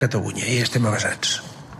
Catalunya, i estem avasats.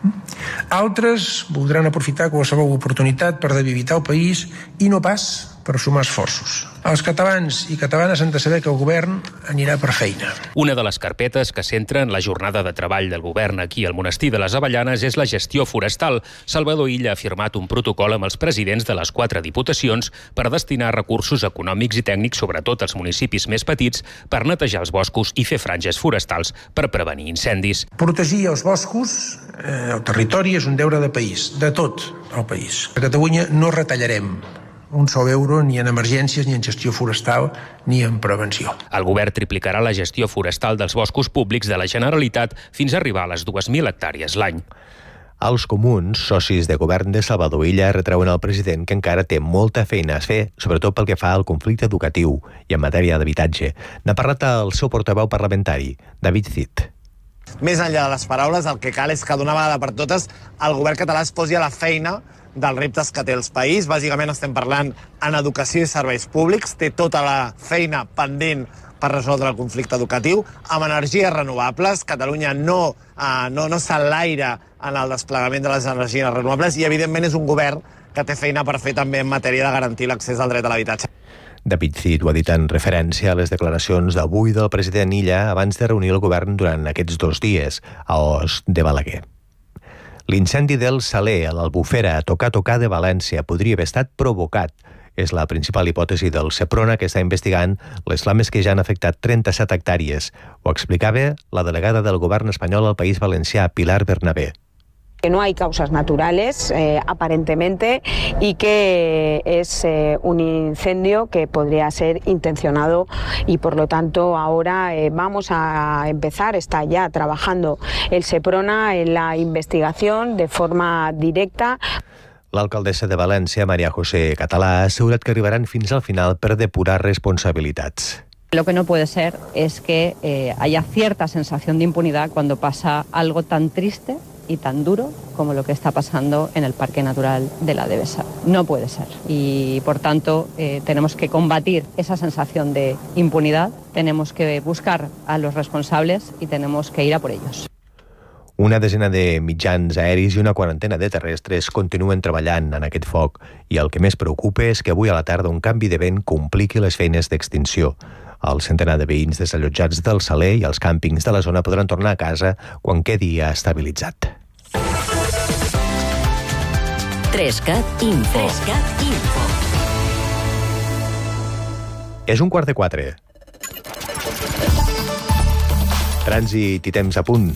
Altres voldran aprofitar qualsevol oportunitat per debilitar el país i no pas per sumar esforços. Els catalans i catalanes han de saber que el govern anirà per feina. Una de les carpetes que centra en la jornada de treball del govern aquí al Monestir de les Avellanes és la gestió forestal. Salvador Illa ha firmat un protocol amb els presidents de les 4 diputacions per destinar recursos econòmics i tècnics, sobretot als municipis més petits, per netejar els boscos i fer franges forestals per prevenir incendis. Protegir els boscos, el territori, és un deure de país, de tot el país. A Catalunya no retallarem un sol euro ni en emergències, ni en gestió forestal, ni en prevenció. El govern triplicarà la gestió forestal dels boscos públics de la Generalitat fins a arribar a les 2.000 hectàrees l'any. Els comuns, socis de govern de Salvador Illa, retreuen al president que encara té molta feina a fer, sobretot pel que fa al conflicte educatiu i en matèria d'habitatge. N'ha parlat el seu portaveu parlamentari, David Cid. Més enllà de les paraules, el que cal és que d'una vegada per totes el govern català es posi a la feina dels reptes que té el país. Bàsicament estem parlant en educació i serveis públics. Té tota la feina pendent per resoldre el conflicte educatiu. Amb energies renovables, Catalunya no s'enlaira en el desplegament de les energies renovables i, evidentment, és un govern que té feina per fer també en matèria de garantir l'accés al dret a l'habitatge. David Cid ho ha dit en referència a les declaracions d'avui del president Illa abans de reunir el govern durant aquests 2 dies a Os de Balaguer. L'incendi del Saler a l'Albufera a Tocar de València podria haver estat provocat. És la principal hipòtesi del Seprona, que està investigant les flames que ja han afectat 37 hectàrees. Ho explicava la delegada del govern espanyol al País Valencià, Pilar Bernabé. Que no hay causas naturales, aparentemente, y que es un incendio que podría ser intencionado y, por lo tanto, ahora vamos a empezar, está ya trabajando el Seprona en la investigación de forma directa. L'alcaldessa de València, María José Català, ha assegurat que arribaran fins al final per depurar responsabilitats. Lo que no puede ser es que haya cierta sensación de impunidad cuando pasa algo tan triste y tan duro como lo que está pasando en el Parque Natural de la Devesa. No puede ser. Y, por tanto, tenemos que combatir esa sensación de impunidad, tenemos que buscar a los responsables y tenemos que ir a por ellos. Una desena de mitjans aeris i una quarantena de terrestres continuen treballant en aquest foc i el que més preocupa és que avui a la tarda un canvi de vent compliqui les feines d'extinció. El centenar de veïns desallotjats del Saler i els càmpings de la zona podran tornar a casa quan quedi estabilitzat. 3CAT Info. És 3:15. Trànsit i temps a punt.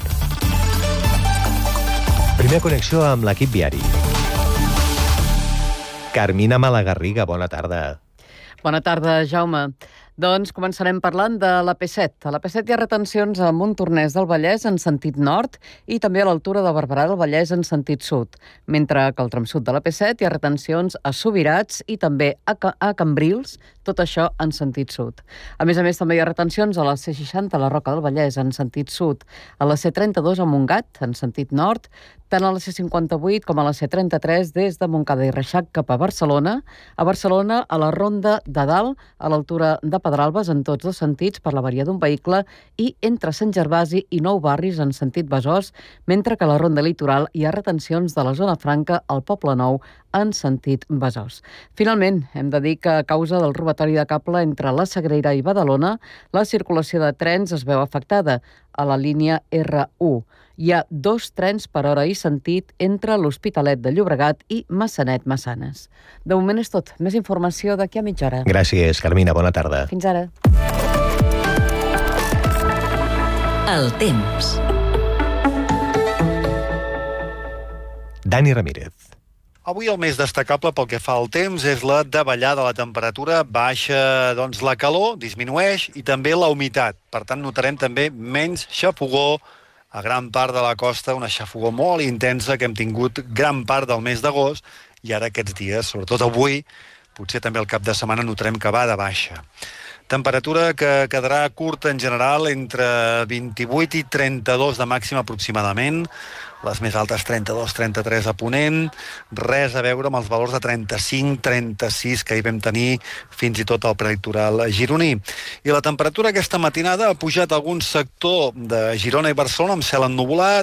Primera connexió amb l'equip viari. Carmina Malagarriga, bona tarda. Bona tarda, Jaume. Doncs començarem parlant de la P7. A la P7 hi ha retencions a Montornès del Vallès en sentit nord i també a l'altura de Barberà del Vallès en sentit sud, mentre que al tram sud de la P7 hi ha retencions a Subirats i també a Cambrils, tot això en sentit sud. A més, també hi ha retencions a la C60 a la Roca del Vallès en sentit sud, a la C32 a Montgat en sentit nord, tant a la C58 com a la C33 des de Montcada i Reixac cap a Barcelona a la Ronda de Dalt, a l'altura de Pedralbes en tots dos sentits per l'avaria d'un vehicle i entre Sant Gervasi i Nou Barris en sentit Besòs, mentre que a la Ronda Litoral hi ha retencions de la Zona Franca al Poble Nou en sentit Besòs. Finalment, hem de dir que a causa del robatori de cable entre la Sagrera i Badalona, la circulació de trens es veu afectada a la línia R1. Hi ha 2 trens per hora i sentit entre l'Hospitalet de Llobregat i Massanet-Massanes. De moment és tot. Més informació d'aquí a mitja hora. Gràcies, Carmina. Bona tarda. Fins ara. El temps. Dani Ramírez. Avui el més destacable pel que fa al temps és la davallada de la temperatura, baixa doncs, la calor, disminueix, i també la humitat. Per tant, notarem també menys xafogor a gran part de la costa, una xafogor molt intensa que hem tingut gran part del mes d'agost, i ara aquests dies, sobretot avui, potser també el cap de setmana notarem que va de baixa. Temperatura que quedarà curta en general, entre 28 i 32 de màxima aproximadament. Les més altes 32-33 a Ponent, res a veure amb els valors de 35-36 que hi vam tenir fins i tot al prelitoral gironí. I la temperatura aquesta matinada ha pujat a algun sector de Girona i Barcelona amb cel ennuvolat,